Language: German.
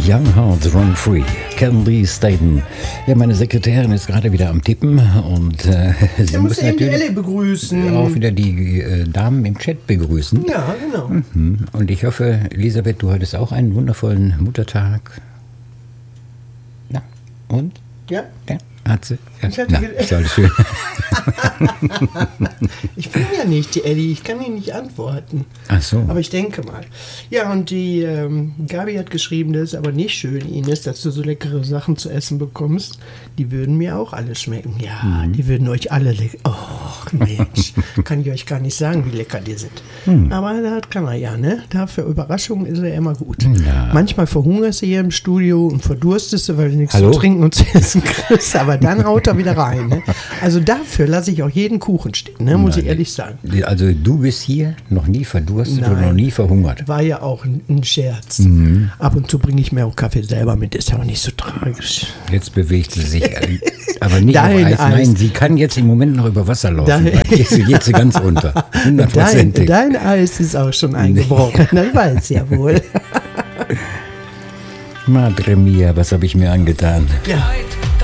Young Hearts Run Free, Candy Staten. Ja, meine Sekretärin ist gerade wieder am Tippen und sie muss natürlich begrüßen. auch wieder die Damen im Chat begrüßen. Ja, genau. Und ich hoffe, Elisabeth, du hattest auch einen wundervollen Muttertag. Na, und? Ja. Ja, hat sie? Ja. Ich hatte Na, ist alles schön. Ich bin ja nicht die Elli, ich kann Ihnen nicht antworten. Ach so. Aber ich denke mal. Ja, und die Gabi hat geschrieben, das ist aber nicht schön, Ines, dass du so leckere Sachen zu essen bekommst. Die würden mir auch alle schmecken. Ja, die würden euch alle lecker. Oh, Mensch, kann ich euch gar nicht sagen, wie lecker die sind. Aber das kann er ja, ne? Dafür Überraschungen ist er immer gut. Ja. Manchmal verhungerst du hier im Studio und verdurstest du, weil du nichts Hallo? zu trinken und zu essen kriegst. Aber dann haut er wieder rein. Ne? Also dafür lasse ich auch jeden Kuchen stehen, ne? Muss ich ehrlich sagen. Also du bist hier noch nie verdurstet und Nein. noch nie verhungert. War ja auch ein Scherz. Ab und zu bringe ich mir auch Kaffee selber mit, ist ja auch nicht so tragisch. Jetzt bewegt sie sich, aber nicht Dein auf Eis. Eis. Nein, sie kann jetzt im Moment noch über Wasser laufen. Dein- Jetzt geht sie ganz unter. 100%. Dein Eis ist auch schon eingebrochen, ich weiß ja wohl. Madre mia, was habe ich mir angetan? Ja.